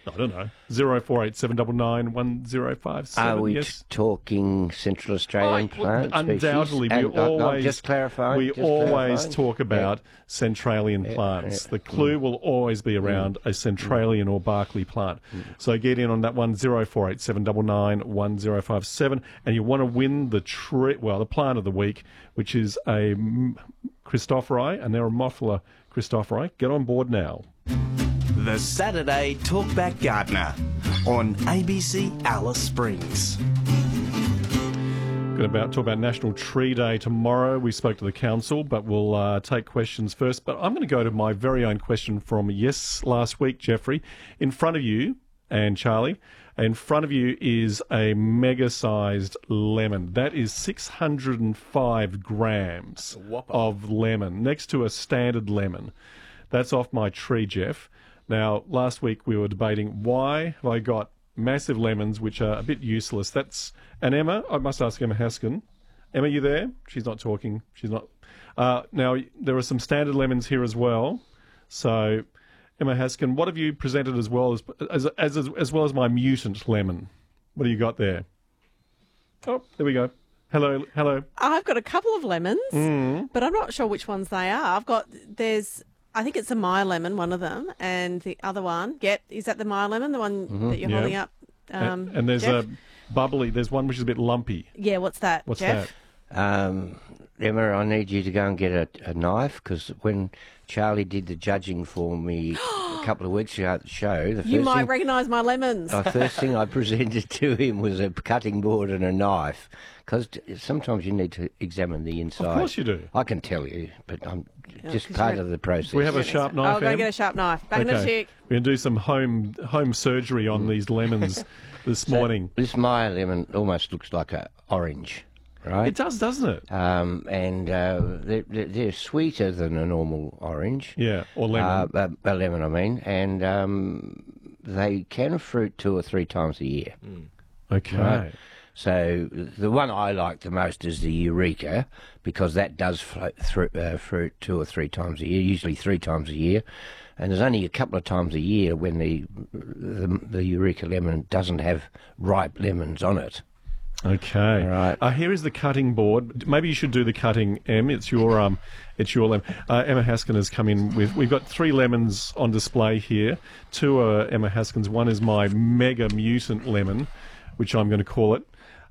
I don't know. 0487991057. Are we yes. talking Central Australian plant Undoubtedly, species? we always just clarifying. We always talk about Centralian plants. The clue will always be around a Centralian or Barclay plant. So get in on that one, 0487991057, and you want to win the the plant of the week, which is a Christophori, a Neromophila Christophori. Get on board now. The Saturday Talkback Gardener on ABC Alice Springs. Going to talk about National Tree Day tomorrow. We spoke to the council, but we'll take questions first. But I'm going to go to my very own question from last week, Jeffrey. In front of you, and Charlie, in front of you is a mega-sized lemon. That is 605 grams of lemon, next to a standard lemon. That's off my tree, Jeff. Now, last week we were debating why have I got massive lemons which are a bit useless. And Emma, I must ask Emma Haskin. Emma, you there? She's not talking. She's not. Now, there are some standard lemons here as well. So, Emma Haskin, what have you presented as well as my mutant lemon? What do you got there? Oh, there we go. Hello. I've got a couple of lemons, but I'm not sure which ones they are. I think it's a Meyer lemon, one of them, and the other one, is that the Meyer lemon, the one that you're holding up? And there's Jeff? a bubbly, there's one which is a bit lumpy. Yeah, what's that, Jeff? Emma, I need you to go and get a knife, because when Charlie did the judging for me a couple of weeks ago at the show... You might recognise my lemons. The first thing I presented to him was a cutting board and a knife, because sometimes you need to examine the inside. Of course you do. I can tell you, but I'm just part of the process. We have a sharp knife, I'll go get a sharp knife. Back in the chick. We're going to do some home surgery on these lemons this morning. This Meyer lemon almost looks like an orange. Right? It does, doesn't it? And they're sweeter than a normal orange. Yeah, or lemon. A lemon, I mean. And they can fruit 2 or 3 times a year. Okay. Right? So the one I like the most is the Eureka, because that does fruit 2 or 3 times a year, usually 3 times a year. And there's only a couple of times a year when the Eureka lemon doesn't have ripe lemons on it. Okay. All right. Here is the cutting board. Maybe you should do the cutting, Em. It's your lemon. Emma Haskin has come in with. We've got 3 lemons on display here. 2 are Emma Haskin's. One is my mega mutant lemon, which I'm going to call it.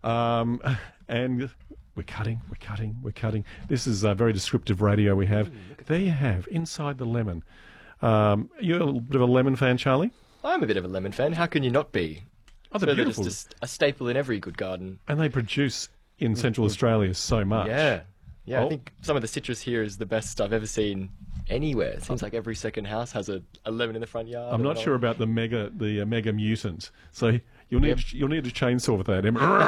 And we're cutting. This is a very descriptive radio we have. There you have inside the lemon. You're a bit of a lemon fan, Charlie? I'm a bit of a lemon fan. How can you not be? Oh, they're beautiful. They're just a staple in every good garden. And they produce in Central Australia so much. Yeah. I think some of the citrus here is the best I've ever seen anywhere. It seems like every second house has a lemon in the front yard. I'm not sure about the mega mutant. So you'll need a chainsaw with that.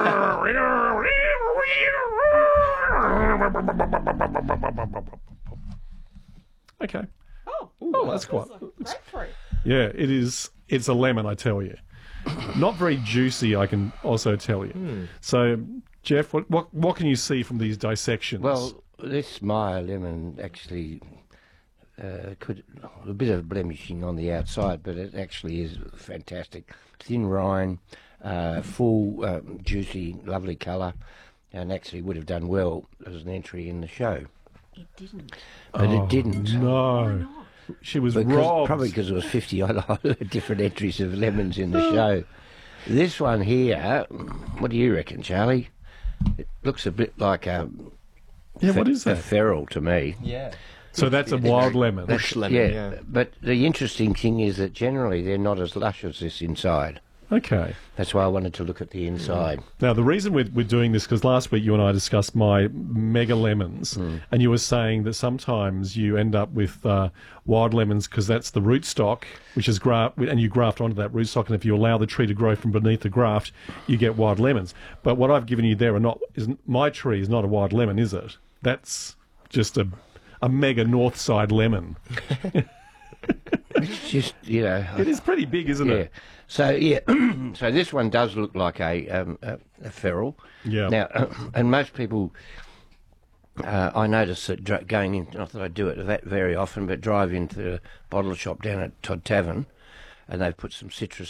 Okay. Oh, that's quite. Yeah, it is. It's a lemon, I tell you. Not very juicy, I can also tell you. So, Jeff, what can you see from these dissections? Well, this Meyer lemon actually could a bit of blemishing on the outside, but it actually is fantastic. Thin rind, full, juicy, lovely colour, and actually would have done well as an entry in the show. It didn't. But it didn't. No. She was robbed. Probably because there was 50 different entries of lemons in the show. This one here, what do you reckon, Charlie? It looks a bit like what is that? A feral to me. Yeah. So that's a wild lemon. Bush lemon, yeah. But the interesting thing is that generally they're not as lush as this inside. Okay. That's why I wanted to look at the inside. Now, the reason we're doing this, because last week you and I discussed my mega lemons, and you were saying that sometimes you end up with wild lemons because that's the rootstock, which is and you graft onto that rootstock, and if you allow the tree to grow from beneath the graft, you get wild lemons. But what I've given you there my tree is not a wild lemon, is it? That's just a mega north side lemon. It's just, It is pretty big, isn't it? So, so this one does look like a feral. Yeah. Now, and most people, I notice that going in, not that I do it that very often, but drive into the bottle shop down at Todd Tavern, and they've put some citrus